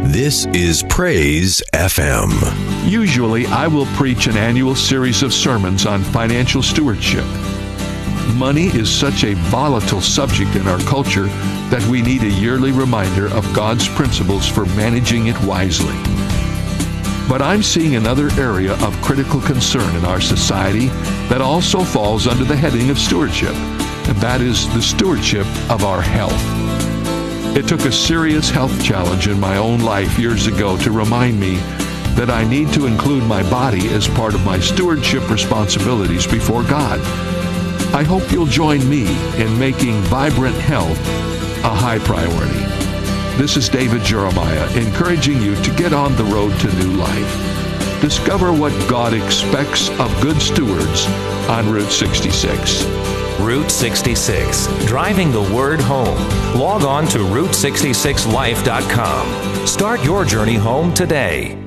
This is Praise FM. Usually, I will preach an annual series of sermons on financial stewardship. Money is such a volatile subject in our culture that we need a yearly reminder of God's principles for managing it wisely. But I'm seeing another area of critical concern in our society that also falls under the heading of stewardship, and that is the stewardship of our health. It took a serious health challenge in my own life years ago to remind me that I need to include my body as part of my stewardship responsibilities before God. I hope you'll join me in making vibrant health a high priority. This is David Jeremiah, encouraging you to get on the road to new life. Discover what God expects of good stewards on Route 66. Route 66, driving the word home. Log on to Route66Life.com. Start your journey home today.